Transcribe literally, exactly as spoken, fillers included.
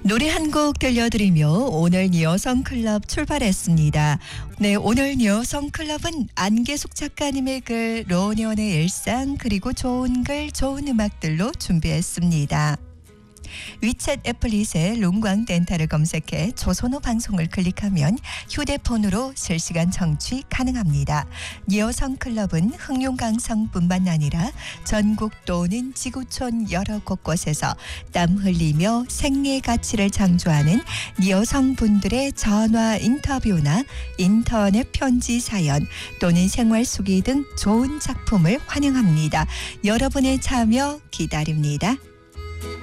노래 한 곡 들려드리며 오늘 여성클럽 출발했습니다. 네, 오늘 여성클럽은 안계숙 작가님의 글, 로년의 일상, 그리고 좋은 글, 좋은 음악들로 준비했습니다. 위챗 애플릿에 롱광 덴탈을 검색해 조선호 방송을 클릭하면 휴대폰으로 실시간 청취 가능합니다. 여성클럽은 흥룡강성뿐만 아니라 전국 또는 지구촌 여러 곳곳에서 땀 흘리며 생애 가치를 창조하는 여성분들의 전화 인터뷰나 인터넷 편지 사연 또는 생활 수기 등 좋은 작품을 환영합니다. 여러분의 참여 기다립니다.